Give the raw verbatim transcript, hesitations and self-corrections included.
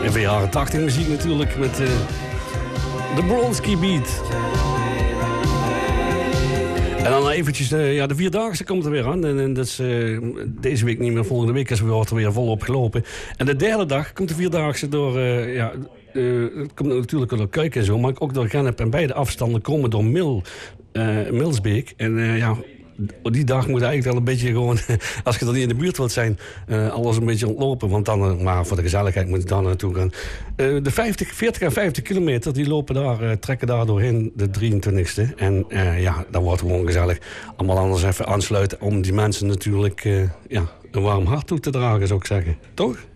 Even jaren tachtig muziek natuurlijk met uh, de Bronski Beat. En dan eventjes, uh, ja, de Vierdaagse komt er weer aan. En, en dat is uh, deze week niet meer, volgende week is er weer volop gelopen. En de derde dag komt de Vierdaagse door, uh, ja, uh, het komt natuurlijk door Kuik en zo, maar ook door Gennep. En beide afstanden komen door Mil, uh, Milsbeek. En uh, ja, die dag moet eigenlijk wel een beetje gewoon, als je er niet in de buurt wilt zijn, uh, alles een beetje ontlopen. Want dan, uh, maar voor de gezelligheid moet je daar naartoe gaan. Uh, de vijftig, veertig en vijftig kilometer, die lopen daar, uh, trekken daar doorheen de drieëntwintigste. En uh, ja, dan wordt het gewoon gezellig. Allemaal anders even aansluiten om die mensen natuurlijk uh, ja, een warm hart toe te dragen, zou ik zeggen. Toch?